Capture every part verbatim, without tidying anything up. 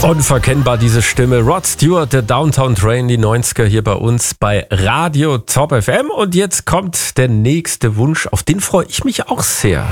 Unverkennbar diese Stimme. Rod Stewart, der Downtown Train, die neunziger hier bei uns bei Radio Top F M. Und jetzt kommt der nächste Wunsch, auf den freue ich mich auch sehr.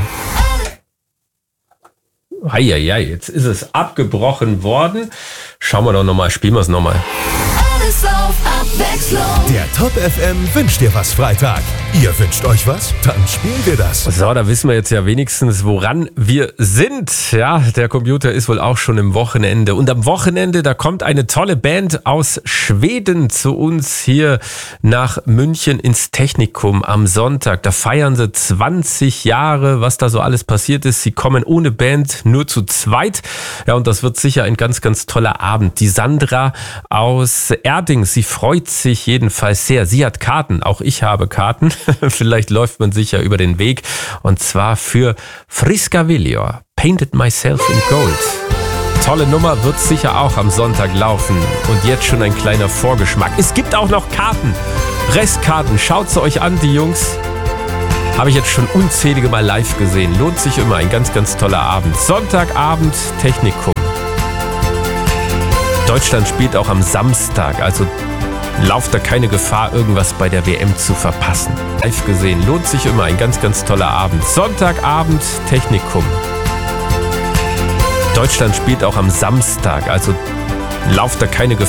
Eieiei, jetzt ist es abgebrochen worden. Schauen wir doch nochmal, spielen wir es nochmal. Alles auf Abwechslung. Der Top F M wünscht dir was Freitag. Ihr wünscht euch was? Dann spielen wir das. So, da wissen wir jetzt ja wenigstens, woran wir sind. Ja, der Computer ist wohl auch schon im Wochenende. Und am Wochenende, da kommt eine tolle Band aus Schweden zu uns hier nach München ins Technikum am Sonntag. Da feiern sie zwanzig Jahre, was da so alles passiert ist. Sie kommen ohne Band, nur zu zweit. Ja, und das wird sicher ein ganz, ganz toller Abend. Die Sandra aus Erding, sie freut sich jedenfalls sehr. Sie hat Karten, auch ich habe Karten. Vielleicht läuft man sich ja über den Weg. Und zwar für Friskavillior, Painted Myself in Gold. Tolle Nummer, wird sicher auch am Sonntag laufen. Und jetzt schon ein kleiner Vorgeschmack. Es gibt auch noch Karten, Restkarten. Schaut sie euch an, die Jungs. Habe ich jetzt schon unzählige Mal live gesehen. Lohnt sich immer, ein ganz, ganz toller Abend. Sonntagabend, Technikum. Deutschland spielt auch am Samstag, also lauft da keine Gefahr, irgendwas bei der W M zu verpassen. Live gesehen, lohnt sich immer, ein ganz, ganz toller Abend. Sonntagabend, Technikum. Deutschland spielt auch am Samstag, also lauft da keine Gefahr.